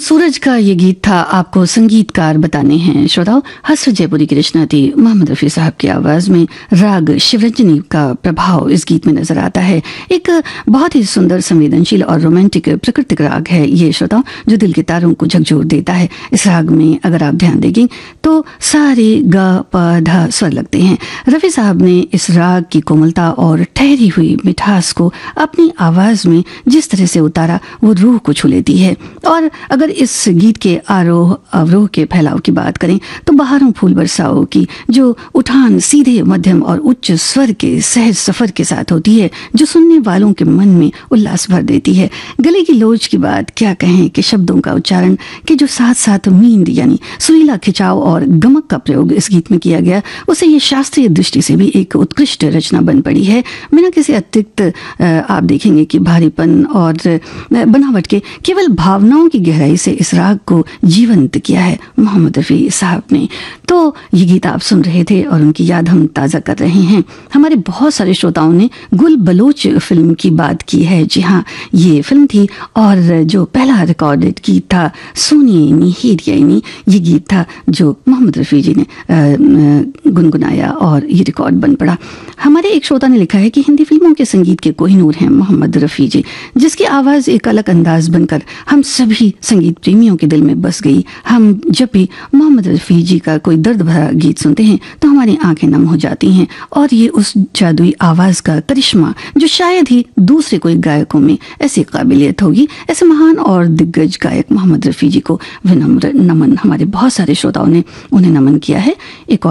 सूरज का ये गीत था आपको संगीतकार बताने हैं श्रोताओ। हसरत जयपुरी की रचना थी मोहम्मद रफ़ी साहब की आवाज़ में। राग शिवरंजनी का प्रभाव इस गीत में नजर आता है। एक बहुत ही सुंदर, संवेदनशील और रोमांटिक प्राकृतिक राग है ये श्रोताओ, जो दिल के तारों को झकझोर देता है। इस राग में अगर आप ध्यान देंगे तो सारे ग प ध स्वर लगते हैं। रफ़ी साहब ने इस राग की कोमलता और ठहरी हुई मिठास को अपनी आवाज़ में जिस तरह से उतारा वो रूह को छू लेती है। और अगर इस गीत के आरोह अवरोह के फैलाव की बात करें तो बहारों फूल बरसाओ की जो उठान सीधे, मध्यम और उच्च स्वर के सहज सफर के साथ होती है, जो सुनने वालों के मन में उल्लास भर देती है। गले की लोच की बात क्या कहें कि शब्दों का उच्चारण के जो साथ साथ मींद यानी सुरीला खिंचाव और गमक का प्रयोग इस गीत में किया गया, उसे ये शास्त्रीय दृष्टि से भी एक उत्कृष्ट रचना बन पड़ी है। बिना किसी अतिरिक्त आप देखेंगे कि भारीपन और बनावट के, केवल भावनाओं की गहराई से इस राग को जीवंत किया है मोहम्मद रफ़ी साहब ने। तो ये गीत आप सुन रहे थे और उनकी याद हम ताज़ा कर रहे हैं। हमारे बहुत सारे श्रोताओं ने गुल बलोच फिल्म की बात की है। जी हाँ, ये फिल्म थी और जो पहला रिकॉर्डेड गीत था सोनिए नी हीरिया नी, ये गीत था जो मोहम्मद रफ़ी जी ने गुनगुनाया और ये रिकॉर्ड बन पड़ा। हमारे एक श्रोता ने लिखा है कि हिंदी फिल्मों के संगीत के कोहिनूर हैं मोहम्मद रफ़ी जी, जिसकी आवाज़ एक अलग अंदाज बनकर हम सभी संगीत प्रेमियों के दिल में बस गई। हम जब भी मोहम्मद रफ़ी जी का कोई दर्द भरा गीत सुनते हैं तो हमारी आंखें नम हो जाती हैं। और ये उस जादुई आवाज़ का करिश्मा जो शायद ही दूसरे कोई गायकों में ऐसी काबिलियत होगी। ऐसे महान और दिग्गज गायक मोहम्मद रफ़ी जी को विनम्र नमन। हमारे बहुत सारे श्रोताओं ने उन्हें नमन किया है। एक और